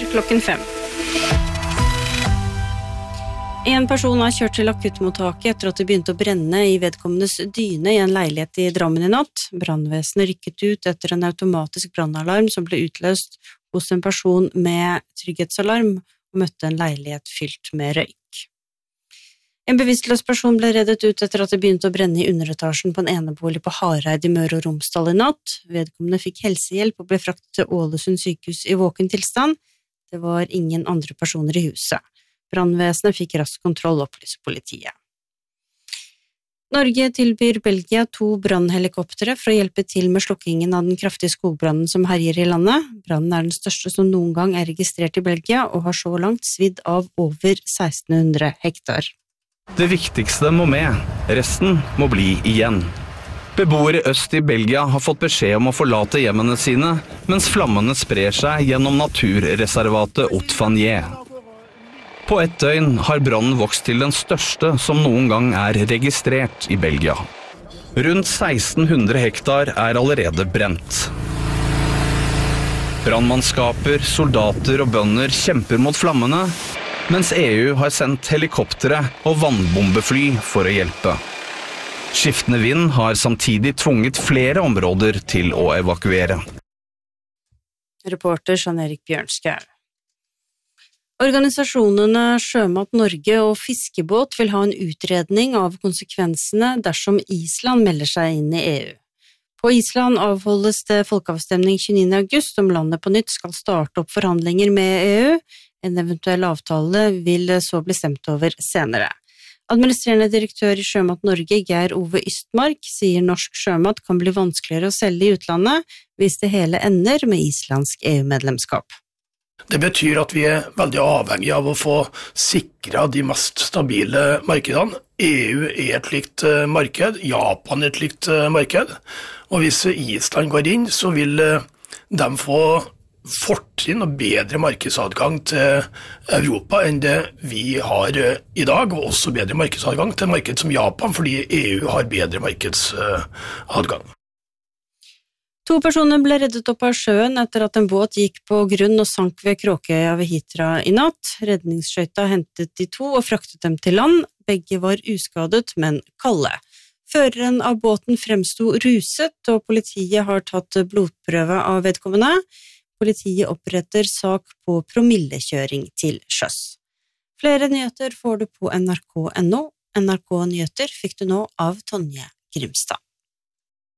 klokken 5. En person har kjørt til akuttmottaket etter at det begynte å brenne i vedkommendes dyne i en leilighet i Drammen i natt. Brannvesenet rykket ut etter en automatisk brannalarm som ble utløst hos en person med trygghetsalarm og møtte en leilighet fylt med røyk. En bevisstløs person ble reddet ut etter at det begynte å brenne i underetasjen på en enebolig på Hareid i Møre og Romsdal i natt. Vedkommende fikk helsehjelp og ble fraktet til Ålesund sykehus i våken tilstand. Det var ingen andre personer i huset. Brannvesenet fikk rask kontroll, opplyser politiet. Norge tilbyr Belgia 2 brannhelikoptere for å hjelpe til med slukkingen av den kraftige skogbrannen som herjer i landet. Brannen er den største som noen gang er registrert i Belgia, og har så langt svidd av over 1600 hektar. Det viktigste må med, resten må bli igjen. Beboere øst i Belgia har fått beskjed om å forlate hjemmene sine, mens flammene sprer seg gjennom naturreservatet Haute-Fagné. På ett døgn har brannen vokst til den største som noen gang er registrert i Belgia. Rundt 1600 hektar er allerede brent. Brannmannskaper, soldater og bønder kjemper mot flammene, mens EU har sendt helikoptere og vannbombefly for å hjelpe. Skiftende vind har samtidig tvunget flere områder til å evakuere. Reporter Jean-Erik Bjørnskau. Organisasjonene Sjømat Norge og Fiskebåt vil ha en utredning av konsekvensene dersom Island melder seg inn i EU. På Island avholdes det folkeavstemning 29. august om landet på nytt skal starte opp forhandlinger med EU. En eventuell avtale vil så bli stemt over senere. Administrerende direktør i Sjømat Norge, Geir Ove Ystmark, sier norsk sjømat kan bli vanskeligere å selge i utlandet hvis det hele ender med islandsk EU-medlemskap. Det betyr at vi er veldig avhengige av å få sikret de mest stabile markedene. EU er et likt marked, Japan er et likt marked, og hvis Island går inn, så vil de få fortrinn og bedre markedsadgang til Europa enn det vi har i dag, og også bedre markedsadgang til marked som Japan, fordi EU har bedre markedsadgang. 2 personer ble reddet opp av sjøen etter at en båt gikk på grunn og sank ved Kråkøya ved Hitra i natt. Redningsskøyta hentet de 2 og fraktet dem til land. Begge var uskadet, men kalde. Føreren av båten fremsto ruset, og politiet har tatt blodprøve av vedkommende. Politiet oppretter sak på promillekjøring til sjøs. Flere nyheter får du på nrk.no. NRK Nyheter fikk du nå av Tonje Grimstad.